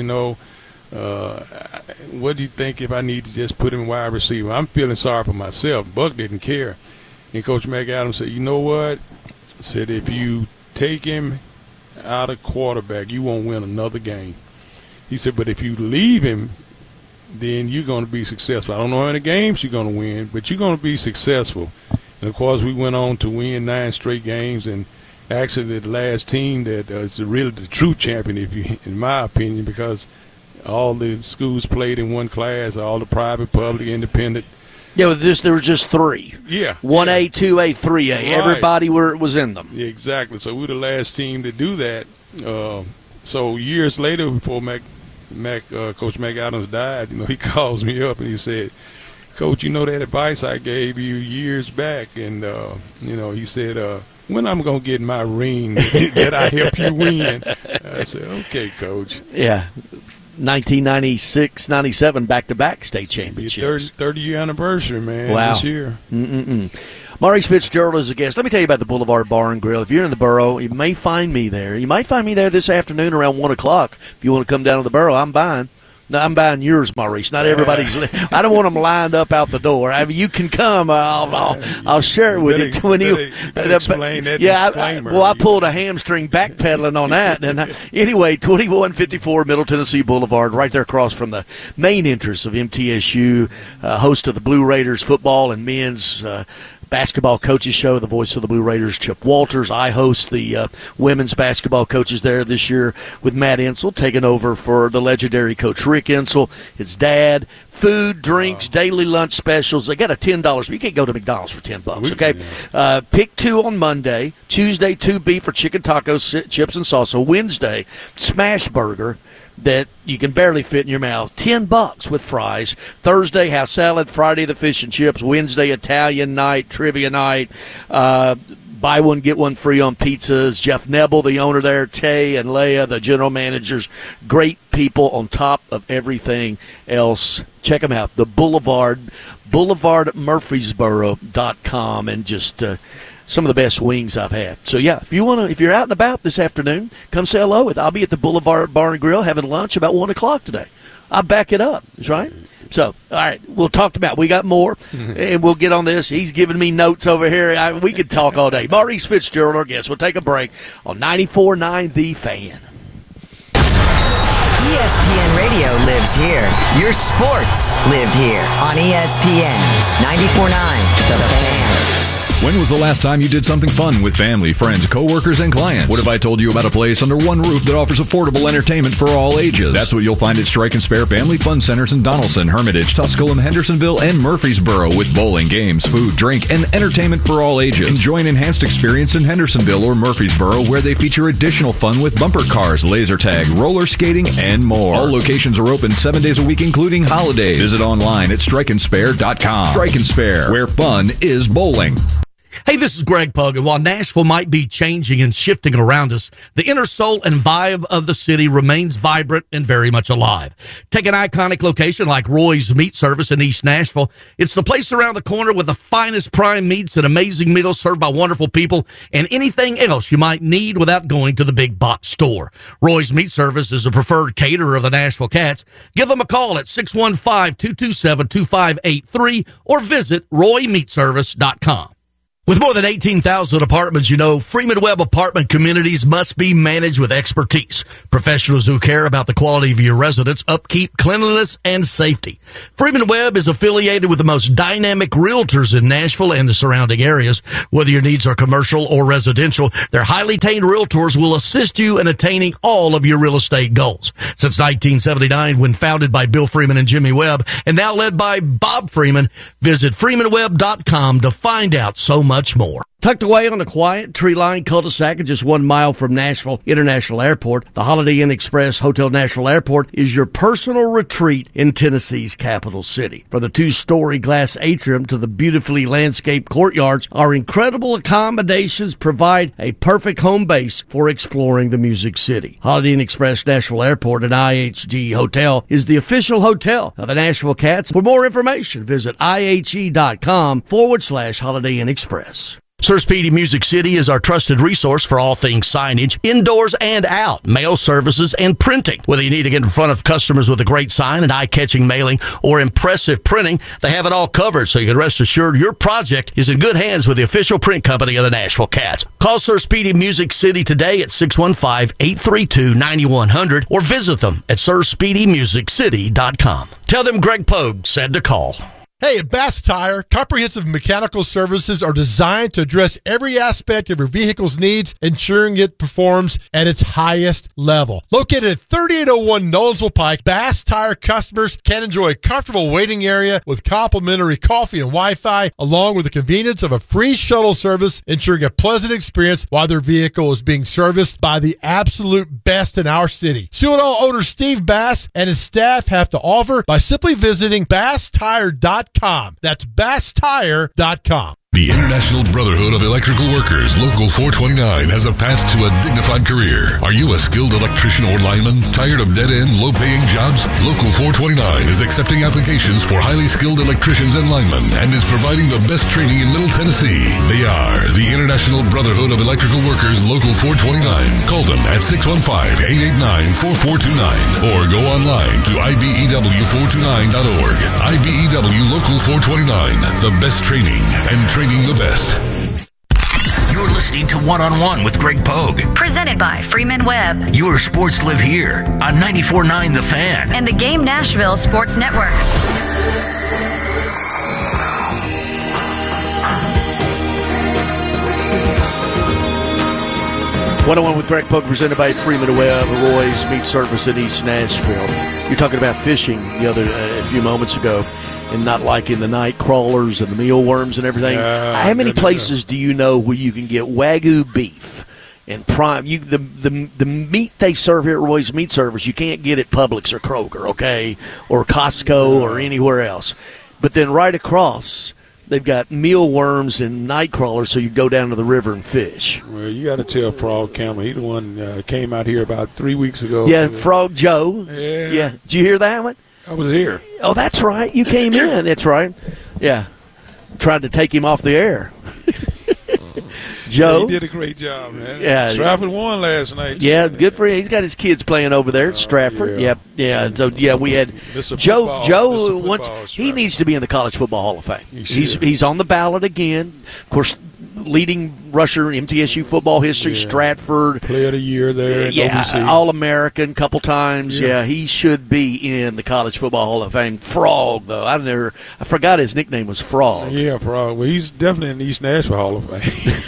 what do you think if I need to just put him in wide receiver? I'm feeling sorry for myself. Buck didn't care. And Coach McAdams said, you know what? Said, if you take him out of quarterback, you won't win another game. He said, but if you leave him, then you're going to be successful. I don't know how many games you're going to win, but you're going to be successful. And, of course, we went on to win 9 straight games, and actually the last team that is really the true champion, in my opinion, because all the schools played in one class, all the private, public, independent. Yeah, there were just 3. Yeah. 1A, 2A, 3A. Right. Everybody was in them. Yeah, exactly. So we were the last team to do that. So years later, before Coach McAdams died, he calls me up and he said, Coach, that advice I gave you years back, and he said, when I'm going to get my ring that I helped you win? I said, okay, Coach. Yeah. 1996, 97, back-to-back state championships. 30-year anniversary, man, wow. This year. Maurice Fitzgerald is a guest. Let me tell you about the Boulevard Bar and Grill. If you're in the borough, you may find me there. You might find me there this afternoon around 1 o'clock. If you want to come down to the borough, I'm buying. No, I'm buying yours, Maurice. Not everybody's. I don't want them lined up out the door. I mean, you can come. I'll share it with you when you explain that disclaimer. I pulled a hamstring backpedaling on that. And anyway, 2154 Middle Tennessee Boulevard, right there across from the main entrance of MTSU, host of the Blue Raiders football and men's basketball coaches show, the voice of the Blue Raiders, Chip Walters. I host the women's basketball coaches there this year with Matt Insel, taking over for the legendary coach Rick Insel, his dad. Food, drinks, daily lunch specials. They got a $10. You can't go to McDonald's for $10, okay? Pick 2 on Monday. Tuesday, 2 beef or chicken tacos, chips and salsa. Wednesday, smash burger that you can barely fit in your mouth. $10 with fries. Thursday, house salad. Friday, the fish and chips. Wednesday, Italian night, trivia night. Buy one, get one free on pizzas. Jeff Nebel, the owner there. Tay and Leah, the general managers. Great people on top of everything else. Check them out. The Boulevard, BoulevardMurfreesboro.com, and just some of the best wings I've had. So yeah, if you're out and about this afternoon, come say hello. I'll be at the Boulevard Bar and Grill having lunch about 1 o'clock today. I'll back it up. That's right. So, all right, we'll talk about. We got more, and we'll get on this. He's giving me notes over here. We could talk all day. Maurice Fitzgerald, our guest. We'll take a break on 94.9 The Fan. ESPN Radio lives here. Your sports live here on ESPN 94.9 The Fan. When was the last time you did something fun with family, friends, coworkers, and clients? What if I told you about a place under one roof that offers affordable entertainment for all ages? That's what you'll find at Strike and Spare Family Fun Centers in Donaldson, Hermitage, Tusculum, Hendersonville, and Murfreesboro, with bowling, games, food, drink, and entertainment for all ages. Enjoy an enhanced experience in Hendersonville or Murfreesboro, where they feature additional fun with bumper cars, laser tag, roller skating, and more. All locations are open 7 days a week, including holidays. Visit online at strikeandspare.com. Strike and Spare, where fun is bowling. Hey, this is Greg Pogue, and while Nashville might be changing and shifting around us, the inner soul and vibe of the city remains vibrant and very much alive. Take an iconic location like Roy's Meat Service in East Nashville. It's the place around the corner with the finest prime meats and amazing meals served by wonderful people and anything else you might need without going to the big box store. Roy's Meat Service is a preferred caterer of the Nashville Cats. Give them a call at 615-227-2583 or visit RoyMeatService.com. With more than 18,000 apartments, you know, Freeman Webb apartment communities must be managed with expertise. Professionals who care about the quality of your residence, upkeep, cleanliness, and safety. Freeman Webb is affiliated with the most dynamic realtors in Nashville and the surrounding areas. Whether your needs are commercial or residential, their highly trained realtors will assist you in attaining all of your real estate goals. Since 1979, when founded by Bill Freeman and Jimmy Webb, and now led by Bob Freeman, visit FreemanWebb.com to find out so much more. Tucked away on a quiet, tree-lined cul-de-sac just 1 mile from Nashville International Airport, the Holiday Inn Express Hotel Nashville Airport is your personal retreat in Tennessee's capital city. From the 2-story glass atrium to the beautifully landscaped courtyards, our incredible accommodations provide a perfect home base for exploring the Music City. Holiday Inn Express Nashville Airport and IHG Hotel is the official hotel of the Nashville Cats. For more information, visit IHG.com/Holiday Inn Express. Sir Speedy Music City is our trusted resource for all things signage, indoors and out, mail services, and printing. Whether you need to get in front of customers with a great sign, an eye-catching mailing, or impressive printing, they have it all covered, so you can rest assured your project is in good hands with the official print company of the Nashville Cats. Call Sir Speedy Music City today at 615-832-9100 or visit them at SirSpeedyMusicCity.com. Tell them Greg Pogue said to call. Hey, at Bass Tire, comprehensive mechanical services are designed to address every aspect of your vehicle's needs, ensuring it performs at its highest level. Located at 3801 Nolensville Pike, Bass Tire customers can enjoy a comfortable waiting area with complimentary coffee and Wi-Fi, along with the convenience of a free shuttle service, ensuring a pleasant experience while their vehicle is being serviced by the absolute best in our city. See what all owner Steve Bass and his staff have to offer by simply visiting BassTire.com. That's BassTire.com. The International Brotherhood of Electrical Workers, Local 429, has a path to a dignified career. Are you a skilled electrician or lineman? Tired of dead-end, low-paying jobs? Local 429 is accepting applications for highly skilled electricians and linemen and is providing the best training in Middle Tennessee. They are the International Brotherhood of Electrical Workers, Local 429. Call them at 615-889-4429 or go online to IBEW429.org. IBEW Local 429, the best training and training the best. You're listening to One-on-One with Greg Pogue. Presented by Freeman Webb. Your sports live here on 94.9 The Fan. And the Game Nashville Sports Network. One-on-One with Greg Pogue, presented by Freeman Webb, Roy's Meat Service in East Nashville. You're talking about fishing a few moments ago, and not liking the night crawlers and the mealworms and everything. How many places do you know where you can get Wagyu beef and prime? The meat they serve here at Roy's Meat Service, you can't get at Publix or Kroger, okay, or Costco or anywhere else. But then right across, they've got mealworms and night crawlers, so you go down to the river and fish. Well, you got to tell Frog Campbell. He the one came out here about 3 weeks ago. Yeah, Frog Joe. Yeah. Did you hear that one? I was here. Oh, that's right. You came in. That's right. Yeah. Tried to take him off the air. Joe. Yeah, he did a great job, man. Yeah. Stratford won last night. Yeah, good for him. He's got his kids playing over there at Stratford. Yeah. Yep. Yeah. So, yeah, we had Joe. He needs to be in the College Football Hall of Fame. He's on the ballot again. Of course, leading rusher in MTSU football history, Stratford. Player of the year there. All-American couple times. Yeah, he should be in the College Football Hall of Fame. Frog, though. I forgot his nickname was Frog. Yeah, Frog. Well, he's definitely in the East Nashville Hall of Fame.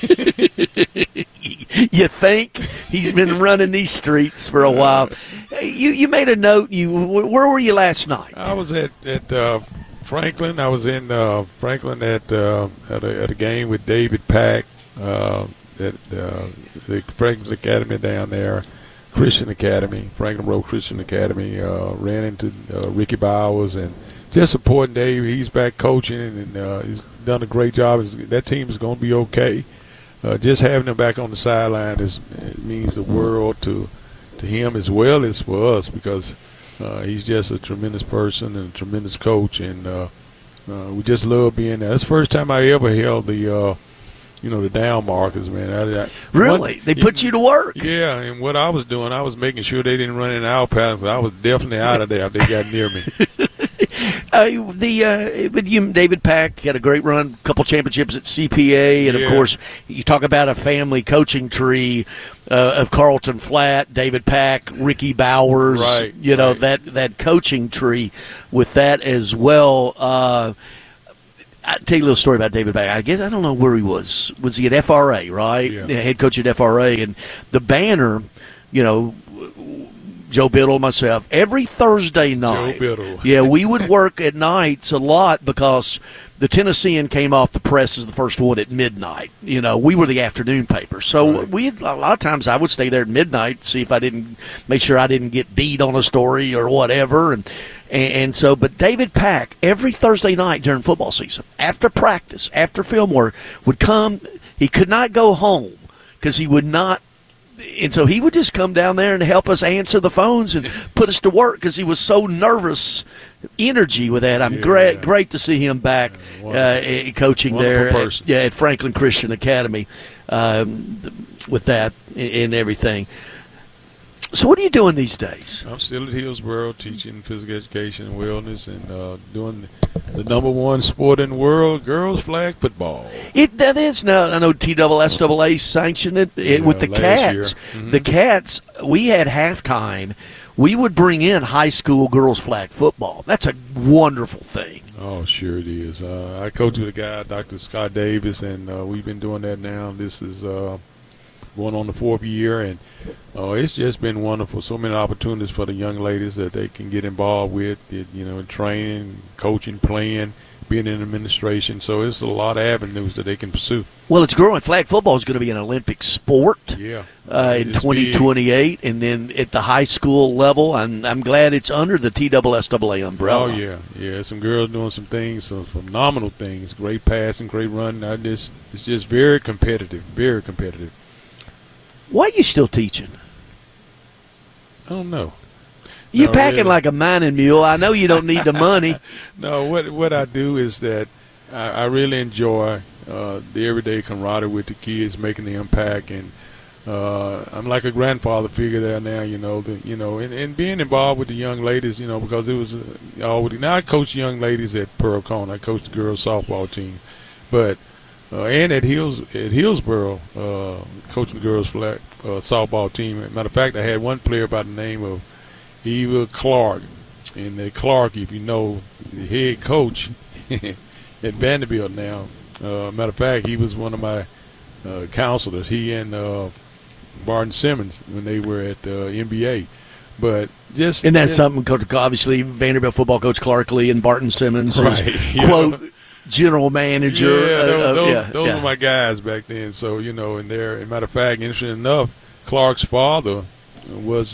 You think? He's been running these streets for a while. You made a note. Where were you last night? I was at Franklin. I was in Franklin at a game with David Pack at the Franklin Academy down there, Christian Academy, Franklin Road Christian Academy. Ran into Ricky Bowers and just supporting Dave. He's back coaching, and he's done a great job. That team is going to be okay. Just having him back on the sideline means the world to him as well as for us, because he's just a tremendous person and a tremendous coach, and we just love being there. That's the first time I ever held the the down markers, man. Really? They put you to work? Yeah, and what I was doing, I was making sure they didn't run in our pattern, because I was definitely out of there if they got near me. David Pack had a great run, a couple championships at CPA, and of course, you talk about a family coaching tree of Carlton Flatt, David Pack, Ricky Bowers, right, that coaching tree with that as well. I'll tell you a little story about David Pack. I don't know where he was. Was he at FRA, right? Yeah. Head coach at FRA, and the banner, Joe Biddle, myself, every Thursday night. Joe Biddle. Yeah, we would work at nights a lot because the Tennessean came off the press as the first one at midnight. We were the afternoon paper. So a lot of times I would stay there at midnight, see if make sure I didn't get beat on a story or whatever. And so, but David Pack, every Thursday night during football season, after practice, after film work, would come. He could not go home because he would not. And so he would just come down there and help us answer the phones and put us to work because he was so nervous. Energy with that. Great to see him back coaching there at Franklin Christian Academy with that and everything. So what are you doing these days? I'm still at Hillsboro teaching physical education and wellness, and doing the number one sport in the world, girls flag football. That is now. I know TSSAA sanctioned it with the Cats. Mm-hmm. The Cats. We had halftime. We would bring in high school girls flag football. That's a wonderful thing. Oh, sure it is. I coach with a guy, Dr. Scott Davis, and we've been doing that now. This is going on the 4th year, and it's just been wonderful. So many opportunities for the young ladies that they can get involved with, in training, coaching, playing, being in administration. So it's a lot of avenues that they can pursue. Well, it's growing. Flag football is going to be an Olympic sport in 2028, and then at the high school level, I'm glad it's under the TSSAA umbrella. Oh, yeah. Some girls doing some things, some phenomenal things, great passing, great running. It's just very competitive, very competitive. Why are you still teaching? I don't know. You're packing like a mining mule. I know you don't need the money. No, what I do is that I really enjoy the everyday camaraderie with the kids, making the impact, and I'm like a grandfather figure there now. And being involved with the young ladies, because it was now I coach young ladies at Pearl Cone. I coach the girls softball team, but. And at Hillsboro, coaching the girls flag softball team. As a matter of fact, I had one player by the name of Eva Clark. And Clark, if you know, the head coach at Vanderbilt now. Matter of fact, he was one of my counselors. He and Barton Simmons when they were at NBA. But just and that's something. Obviously, Vanderbilt football coach Clark Lee and Barton Simmons, right? Quote. General manager. Those were my guys back then. So, and there, as a matter of fact, interesting enough, Clark's father was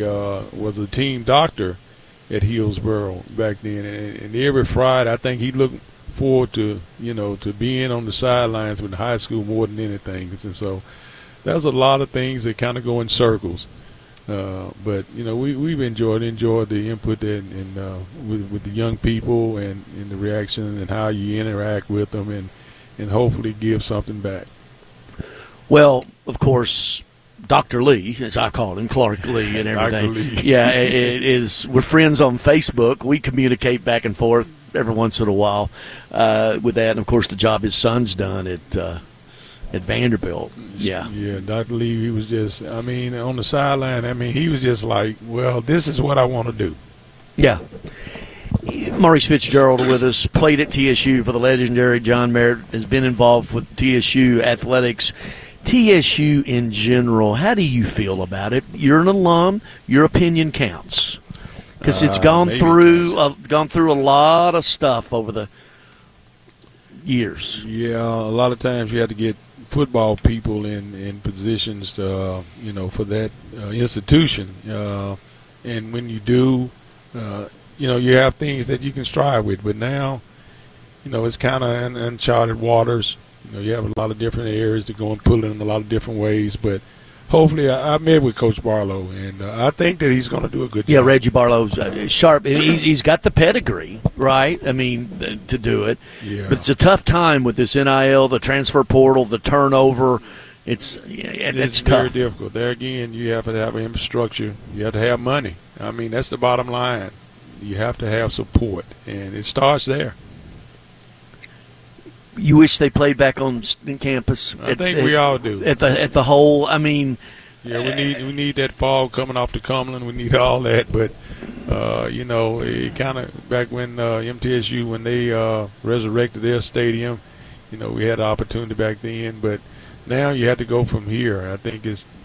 a team doctor at Hillsboro back then. And every Friday, I think he looked forward to, to being on the sidelines with the high school more than anything. And so there's a lot of things that kind of go in circles. But we've enjoyed the input and with the young people and the reaction and how you interact with them and hopefully give something back. Well, of course, Dr. Lee, as I call him, Clark Lee and everything. Dr. Lee. Yeah, we're friends on Facebook. We communicate back and forth every once in a while with that. And of course, the job his son's done at Vanderbilt. Yeah, Dr. Lee, he was just, on the sideline, he was just like, well, this is what I want to do. Yeah. Maurice Fitzgerald with us, played at TSU for the legendary John Merritt, has been involved with TSU athletics. TSU in general, how do you feel about it? You're an alum, your opinion counts. Because it's gone through a lot of stuff over the years. Yeah, a lot of times you have to get football people in positions for that institution, and when you do, you have things that you can strive with. But now, it's kind of uncharted waters. You have a lot of different areas to go and pull in a lot of different ways. But hopefully, I met with Coach Barlow, and I think that he's going to do a good job. Yeah, Reggie Barlow's sharp. He's got the pedigree, right? I mean, to do it. Yeah. But it's a tough time with this NIL, the transfer portal, the turnover. It's very tough. difficult. There again, you have to have infrastructure. You have to have money. I mean, that's the bottom line. You have to have support, and it starts there. You wish they played back on campus. I think we all do. At the whole, I mean. Yeah, we need that fall coming off the Cumberland. We need all that, but it kind of back when MTSU when they resurrected their stadium, we had the opportunity back then, but now you have to go from here. I think it's